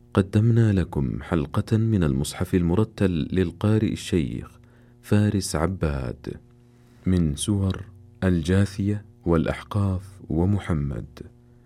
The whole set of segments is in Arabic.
قدمنا لكم حلقة من المصحف المرتل للقارئ الشيخ فارس عباد من سور الجاثية والأحقاف ومحمد.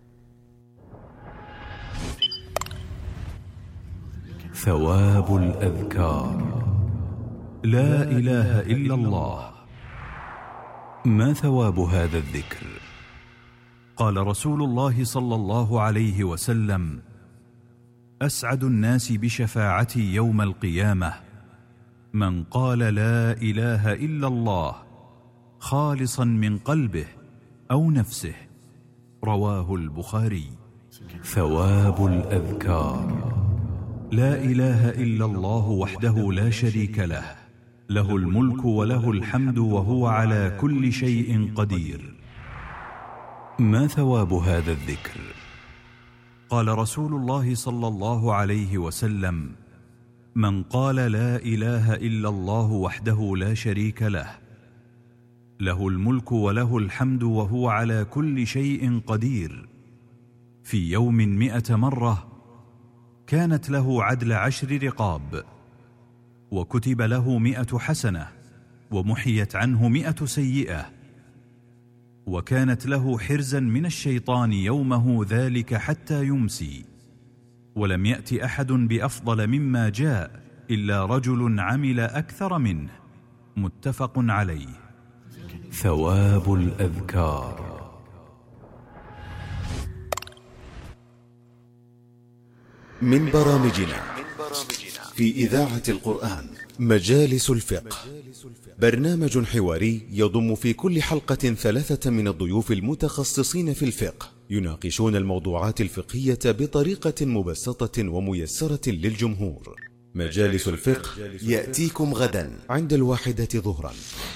ثواب الأذكار. لا إله إلا الله. ما ثواب هذا الذكر؟ قال رسول الله صلى الله عليه وسلم: أسعد الناس بشفاعتي يوم القيامة من قال لا إله إلا الله خالصا من قلبه أو نفسه. رواه البخاري. ثواب الأذكار. لا إله إلا الله وحده لا شريك له، له الملك وله الحمد وهو على كل شيء قدير. ما ثواب هذا الذكر؟ قال رسول الله صلى الله عليه وسلم: من قال لا إله إلا الله وحده لا شريك له، له الملك وله الحمد وهو على كل شيء قدير، في يوم 100 مرة، كانت له عدل 10 رقاب، وكتب له 100 حسنة، ومحيت عنه 100 سيئة، وكانت له حرزا من الشيطان يومه ذلك حتى يمسي. ولم يأت أحد بأفضل مما جاء إلا رجل عمل أكثر منه. متفق عليه. ثواب الأذكار. من برامجنا في إذاعة القرآن مجالس الفقه، برنامج حواري يضم في كل حلقة 3 من الضيوف المتخصصين في الفقه، يناقشون الموضوعات الفقهية بطريقة مبسطة وميسرة للجمهور. مجالس الفقه يأتيكم غدا عند 1 ظهرا.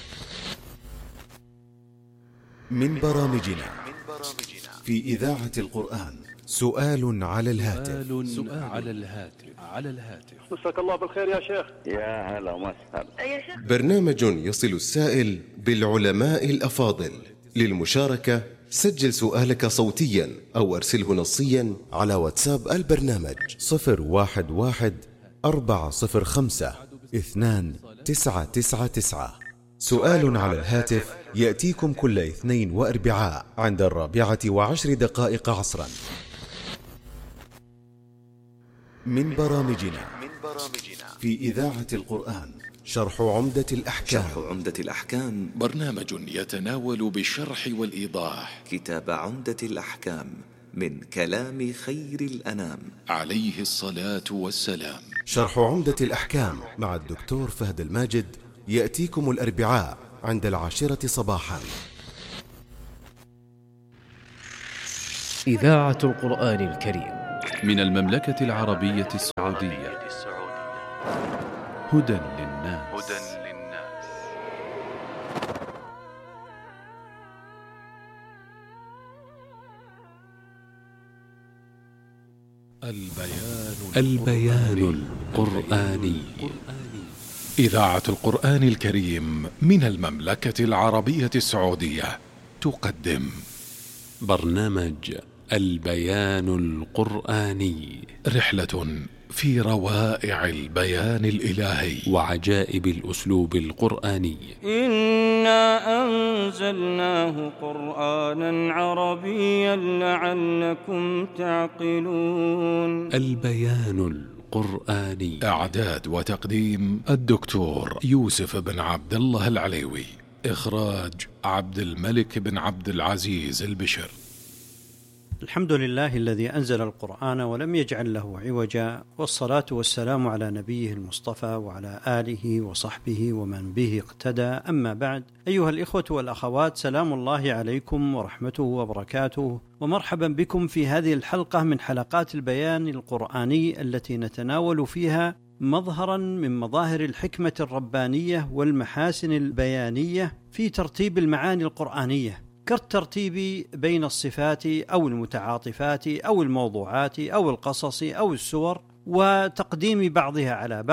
من برامجنا في إذاعة القرآن سؤال على الهاتف. مساك الله بالخير يا شيخ. يا هلا وسهلا. برنامج يصل السائل بالعلماء الأفاضل. للمشاركة سجل سؤالك صوتيا أو أرسله نصيا على واتساب البرنامج 011-405-2999. سؤال على الهاتف يأتيكم كل اثنين وأربعاء عند 4:10 عصرا. من برامجنا في إذاعة القرآن شرح عمدة الأحكام. برنامج يتناول بالشرح والإيضاح كتاب عمدة الأحكام من كلام خير الأنام عليه الصلاة والسلام. شرح عمدة الأحكام مع الدكتور فهد الماجد يأتيكم الأربعاء عند 10 صباحا. إذاعة القرآن الكريم من المملكة العربية السعودية. هدى للناس. البيان القرآني. إذاعة القرآن الكريم من المملكة العربية السعودية تقدم برنامج البيان القرآني، رحلة في روائع البيان الإلهي وعجائب الأسلوب القرآني. إنا أنزلناه قرآنا عربيا لعلكم تعقلون. البيان القرآني. إعداد وتقديم الدكتور يوسف بن عبد الله العليوي. إخراج عبد الملك بن عبد العزيز البشر. الحمد لله الذي أنزل القرآن ولم يجعل له عوجا، والصلاة والسلام على نبيه المصطفى وعلى آله وصحبه ومن به اقتدى. أما بعد، أيها الإخوة والأخوات، سلام الله عليكم ورحمته وبركاته، ومرحبا بكم في هذه الحلقة من حلقات البيان القرآني التي نتناول فيها مظهرا من مظاهر الحكمة الربانية والمحاسن البيانية في ترتيب المعاني القرآنية، كالترتيب بين الصفات أو المتعاطفات أو الموضوعات أو القصص أو السور، وتقديم بعضها على بعض،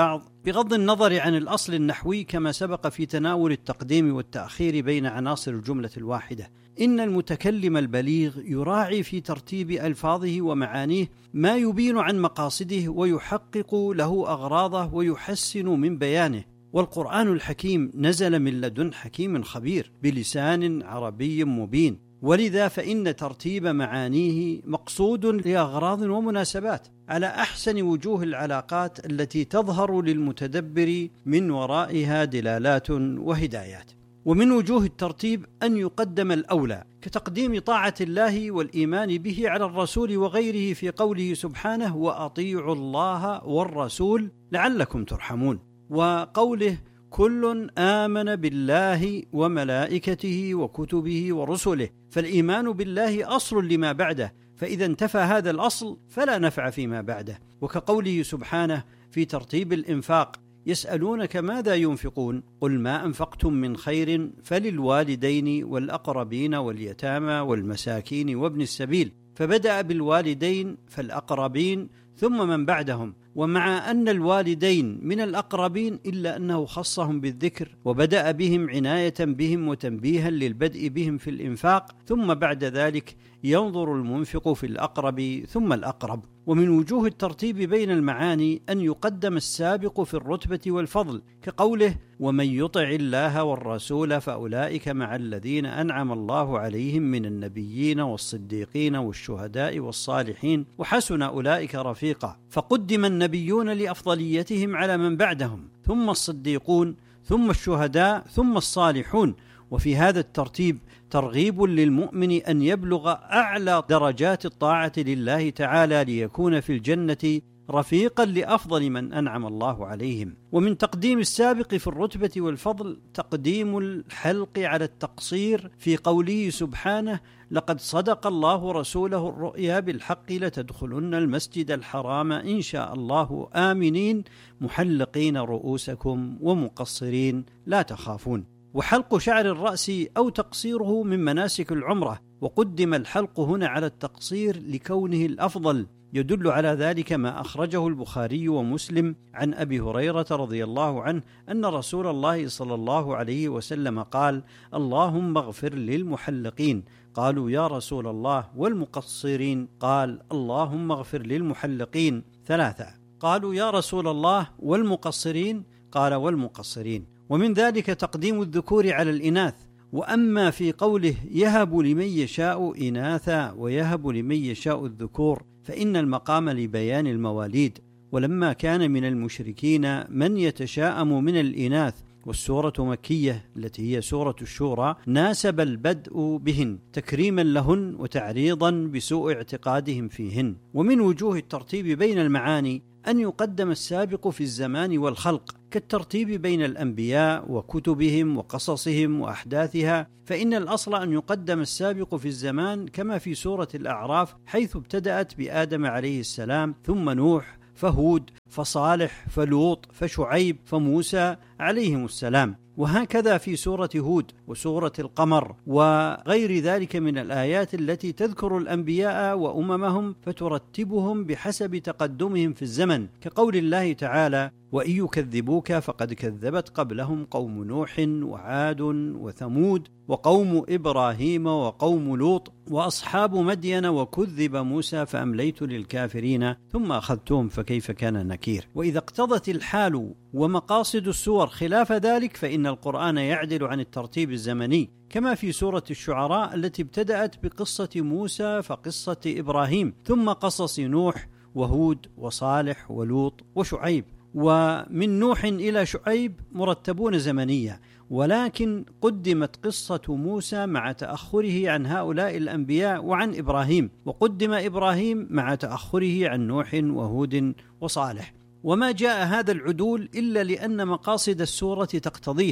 بغض النظر عن الأصل النحوي كما سبق في تناول التقديم والتأخير بين عناصر الجملة الواحدة. إن المتكلم البليغ يراعي في ترتيب ألفاظه ومعانيه ما يبين عن مقاصده ويحقق له أغراضه ويحسن من بيانه. والقرآن الحكيم نزل من لدن حكيم خبير بلسان عربي مبين، ولذا فإن ترتيب معانيه مقصود لأغراض ومناسبات على أحسن وجوه العلاقات التي تظهر للمتدبر من ورائها دلالات وهدايات. ومن وجوه الترتيب أن يقدم الأولى كتقديم طاعة الله والإيمان به على الرسول وغيره في قوله سبحانه: وأطيعوا الله والرسول لعلكم ترحمون، وقوله: كل آمن بالله وملائكته وكتبه ورسله، فالإيمان بالله أصل لما بعده، فإذا انتفى هذا الأصل فلا نفع فيما بعده. وكقوله سبحانه في ترتيب الإنفاق: يسألونك ماذا ينفقون قل ما أنفقتم من خير فللوالدين والأقربين واليتامى والمساكين وابن السبيل، فبدأ بالوالدين فالأقربين ثم من بعدهم، ومع أن الوالدين من الأقربين إلا أنه خصهم بالذكر وبدأ بهم عناية بهم وتنبيها للبدء بهم في الإنفاق، ثم بعد ذلك ينظر المنفق في الأقرب ثم الأقرب. ومن وجوه الترتيب بين المعاني أن يقدم السابق في الرتبة والفضل كقوله: ومن يطع الله والرسول فأولئك مع الذين أنعم الله عليهم من النبيين والصديقين والشهداء والصالحين وحسن أولئك رفيقا، فقدم النبيون لأفضليتهم على من بعدهم، ثم الصديقون، ثم الشهداء، ثم الصالحون. وفي هذا الترتيب ترغيب للمؤمن أن يبلغ أعلى درجات الطاعة لله تعالى ليكون في الجنة رفيقا لأفضل من أنعم الله عليهم. ومن تقديم السابق في الرتبة والفضل تقديم الحلق على التقصير في قوله سبحانه: لقد صدق الله رسوله الرؤيا بالحق لتدخلن المسجد الحرام إن شاء الله آمنين محلقين رؤوسكم ومقصرين لا تخافون. وحلق شعر الرأس أو تقصيره من مناسك العمرة، وقدم الحلق هنا على التقصير لكونه الأفضل. يدل على ذلك ما أخرجه البخاري ومسلم عن أبي هريرة رضي الله عنه أن رسول الله صلى الله عليه وسلم قال: اللهم اغفر للمحلقين. قالوا: يا رسول الله والمقصرين؟ قال: اللهم اغفر للمحلقين 3. قالوا: يا رسول الله والمقصرين؟ قال: والمقصرين. ومن ذلك تقديم الذكور على الإناث. وأما في قوله: يهب لمن يشاء إناثا ويهب لمن يشاء الذكور، فإن المقام لبيان المواليد، ولما كان من المشركين من يتشاءم من الإناث، والسورة مكية التي هي سورة الشورى، ناسب البدء بهن تكريما لهن وتعريضا بسوء اعتقادهم فيهن. ومن وجوه الترتيب بين المعاني أن يقدم السابق في الزمان والخلق كالترتيب بين الأنبياء وكتبهم وقصصهم وأحداثها، فإن الأصل أن يقدم السابق في الزمان كما في سورة الأعراف، حيث ابتدأت بآدم عليه السلام، ثم نوح، فهود، فصالح، فلوط، فشعيب، فموسى عليهم السلام. وهكذا في سورة هود وسورة القمر وغير ذلك من الآيات التي تذكر الأنبياء وأممهم فترتبهم بحسب تقدمهم في الزمن، كقول الله تعالى: وإن يكذبوك فقد كذبت قبلهم قوم نوح وعاد وثمود وقوم إبراهيم وقوم لوط وأصحاب مدين وكذب موسى فأمليت للكافرين ثم أخذتهم فكيف كان نكير. وإذا اقتضت الحال ومقاصد السور خلاف ذلك فإن القرآن يعدل عن الترتيب الزمني، كما في سورة الشعراء التي ابتدأت بقصة موسى فقصة إبراهيم، ثم قصص نوح وهود وصالح ولوط وشعيب. ومن نوح إلى شعيب مرتبون زمنيا، ولكن قدمت قصة موسى مع تأخره عن هؤلاء الأنبياء وعن إبراهيم، وقدم إبراهيم مع تأخره عن نوح وهود وصالح. وما جاء هذا العدول إلا لأن مقاصد السورة تقتضيه،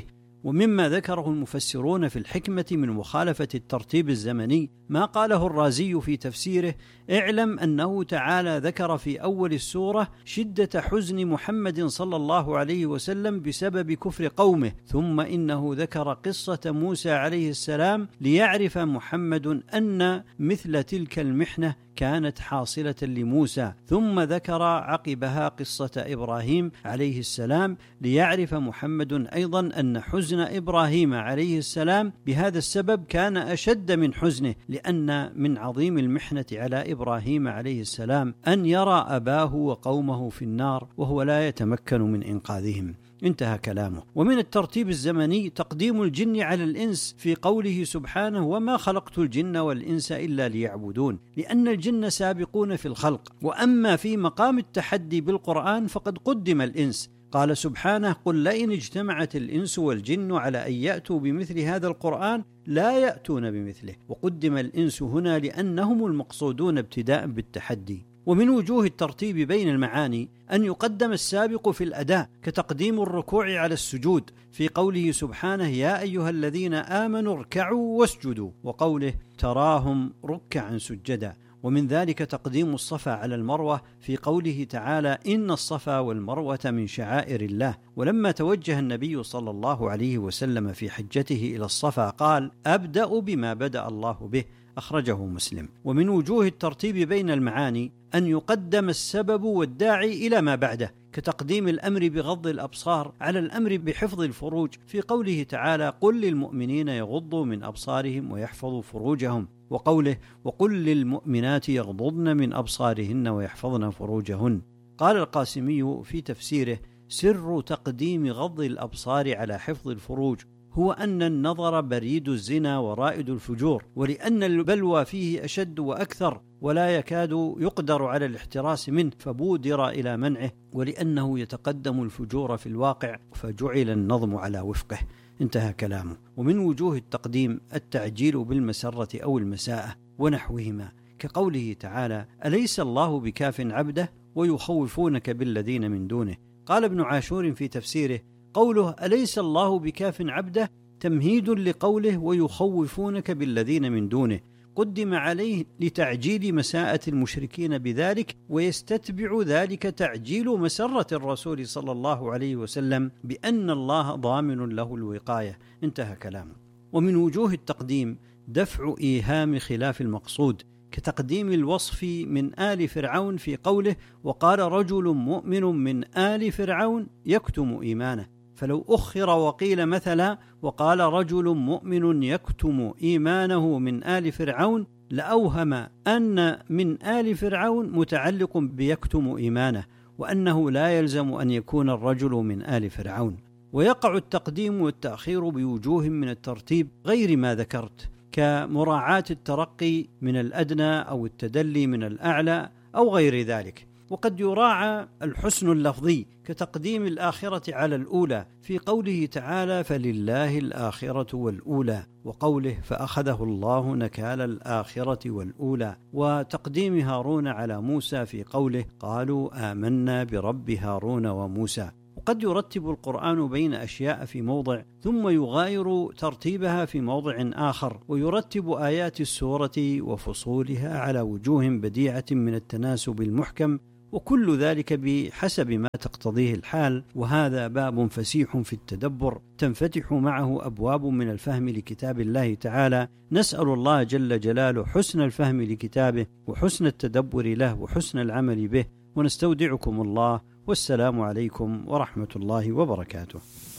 ومما ذكره المفسرون في الحكمة من مخالفة الترتيب الزمني ما قاله الرازي في تفسيره: اعلم أنه تعالى ذكر في أول السورة شدة حزن محمد صلى الله عليه وسلم بسبب كفر قومه، ثم إنه ذكر قصة موسى عليه السلام ليعرف محمد أن مثل تلك المحنة كانت حاصلة لموسى، ثم ذكر عقبها قصة إبراهيم عليه السلام ليعرف محمد أيضا أن حزن إبراهيم عليه السلام بهذا السبب كان أشد من حزنه، لأن من عظيم المحنة على إبراهيم عليه السلام أن يرى أباه وقومه في النار وهو لا يتمكن من إنقاذهم. انتهى كلامه. ومن الترتيب الزمني تقديم الجن على الإنس في قوله سبحانه: وما خلقت الجن والإنس إلا ليعبدون، لأن الجن سابقون في الخلق. وأما في مقام التحدي بالقرآن فقد قدم الإنس، قال سبحانه: قل لئن اجتمعت الإنس والجن على أن يأتوا بمثل هذا القرآن لا يأتون بمثله. وقدم الإنس هنا لأنهم المقصودون ابتداء بالتحدي. ومن وجوه الترتيب بين المعاني أن يقدم السابق في الأداء كتقديم الركوع على السجود في قوله سبحانه: يا أيها الذين آمنوا اركعوا واسجدوا، وقوله: تراهم ركعا سجدا. ومن ذلك تقديم الصفا على المروة في قوله تعالى: إن الصفا والمروة من شعائر الله. ولما توجه النبي صلى الله عليه وسلم في حجته إلى الصفا قال: أبدأ بما بدأ الله به، أخرجه مسلم. ومن وجوه الترتيب بين المعاني أن يقدم السبب والداعي إلى ما بعده كتقديم الأمر بغض الأبصار على الأمر بحفظ الفروج في قوله تعالى: قل للمؤمنين يغضوا من أبصارهم ويحفظوا فروجهم، وقوله: وقل للمؤمنات يغضضن من أبصارهن ويحفظن فروجهن. قال القاسمي في تفسيره: سر تقديم غض الأبصار على حفظ الفروج هو أن النظر بريد الزنا ورائد الفجور، ولأن البلوى فيه أشد وأكثر ولا يكاد يقدر على الاحتراس منه فبودر إلى منعه، ولأنه يتقدم الفجور في الواقع فجعل النظم على وفقه. انتهى كلامه. ومن وجوه التقديم التعجيل بالمسرة أو المساءة ونحوهما كقوله تعالى: أليس الله بكاف عبده ويخوفونك بالذين من دونه. قال ابن عاشور في تفسيره: قوله أليس الله بكاف عبده تمهيد لقوله ويخوفونك بالذين من دونه، قدم عليه لتعجيل مساءة المشركين بذلك، ويستتبع ذلك تعجيل مسرة الرسول صلى الله عليه وسلم بأن الله ضامن له الوقاية. انتهى كلامه. ومن وجوه التقديم دفع إيهام خلاف المقصود كتقديم الوصف من آل فرعون في قوله: وقال رجل مؤمن من آل فرعون يكتم إيمانه. فلو أخر وقيل مثلا: وقال رجل مؤمن يكتم إيمانه من آل فرعون، لأوهم أن من آل فرعون متعلق بيكتم إيمانه، وأنه لا يلزم أن يكون الرجل من آل فرعون. ويقع التقديم والتأخير بوجوه من الترتيب غير ما ذكرت، كمراعاة الترقي من الأدنى أو التدلي من الأعلى أو غير ذلك. وقد يراعى الحسن اللفظي كتقديم الآخرة على الأولى في قوله تعالى: فلله الآخرة والأولى، وقوله: فأخذه الله نكال الآخرة والأولى، وتقديم هارون على موسى في قوله: قالوا آمنا برب هارون وموسى. وقد يرتب القرآن بين أشياء في موضع ثم يغاير ترتيبها في موضع آخر، ويرتب آيات السورة وفصولها على وجوه بديعة من التناسب المحكم، وكل ذلك بحسب ما تقتضيه الحال. وهذا باب فسيح في التدبر تنفتح معه أبواب من الفهم لكتاب الله تعالى. نسأل الله جل جلاله حسن الفهم لكتابه وحسن التدبر له وحسن العمل به، ونستودعكم الله، والسلام عليكم ورحمة الله وبركاته.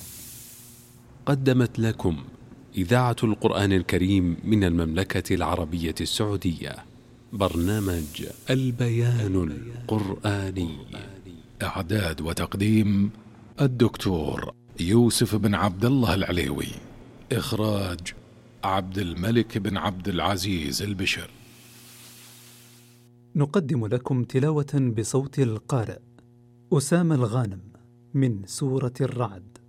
قدمت لكم إذاعة القرآن الكريم من المملكة العربية السعودية برنامج البيان القرآني. إعداد وتقديم الدكتور يوسف بن عبد الله العليوي. إخراج عبد الملك بن عبد العزيز البشر. نقدم لكم تلاوة بصوت القارئ أسامة الغانم من سورة الرعد.